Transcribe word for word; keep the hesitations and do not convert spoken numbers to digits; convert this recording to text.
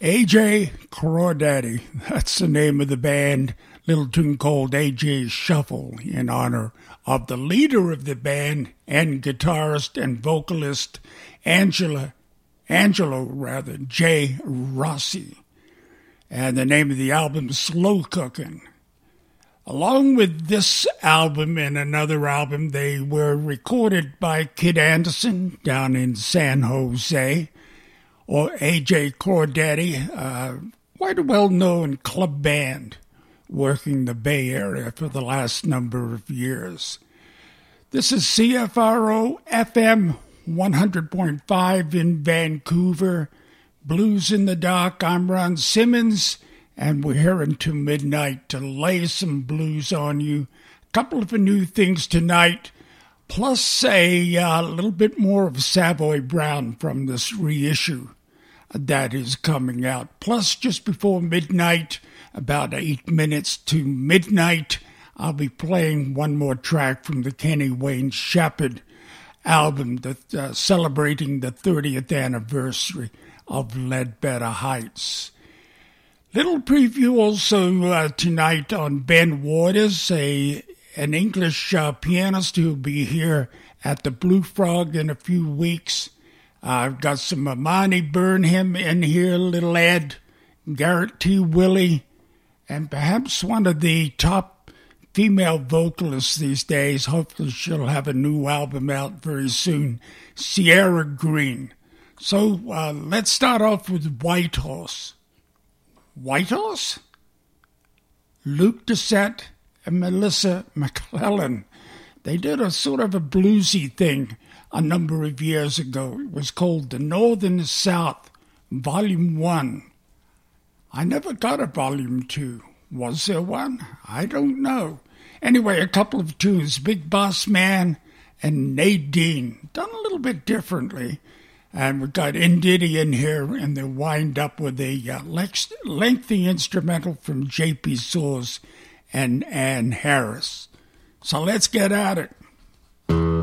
A J Crawdaddy, that's the name of the band. Little tune called A J Shuffle in honor of the leader of the band and guitarist and vocalist Angela, Angelo rather, J. Rossi. And the name of the album is Slow Cooking. Along with this album and another album, they were recorded by Kid Anderson down in San Jose, or A J Crawdaddy, uh, quite a well-known club band working the Bay Area for the last number of years. This is C F R O F M one hundred point five in Vancouver. Blues in the Dark. I'm Ron Simmons, and we're here until midnight to lay some blues on you. A couple of new things tonight, plus a uh, little bit more of Savoy Brown from this reissue that is coming out. Plus, just before midnight, about eight minutes to midnight, I'll be playing one more track from the Kenny Wayne Shepherd album that uh, celebrating the thirtieth anniversary of Ledbetter Heights. Little preview also uh, tonight on Ben Waters, a an English uh, pianist who will be here at the Blue Frog in a few weeks. Uh, I've got some Amani Burnham in here, Little Ed, Garrett T. Willie, and perhaps one of the top female vocalists these days. Hopefully she'll have a new album out very soon, Sierra Green. So uh, let's start off with Whitehorse. Whitehorse? Luke Doucette and Melissa McClellan. They did a sort of a bluesy thing a number of years ago. It was called The Northern South, Volume one. I never got a Volume two. Was there one? I don't know. Anyway, a couple of tunes, Big Boss Man and Nadine, done a little bit differently. And we've got Ndidi in here, and they wind up with a uh, lengthy instrumental from J P Soars and Ann Harris. So let's get at it.